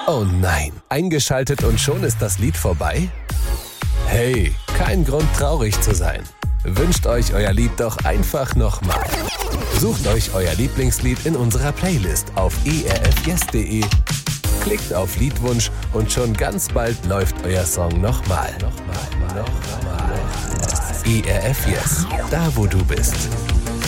Oh nein, eingeschaltet und schon ist das Lied vorbei? Hey, kein Grund traurig zu sein. Wünscht euch euer Lied doch einfach nochmal. Sucht euch euer Lieblingslied in unserer Playlist auf erfyes.de. Klickt auf Liedwunsch und schon ganz bald läuft euer Song nochmal. ERF Yes, da wo du bist.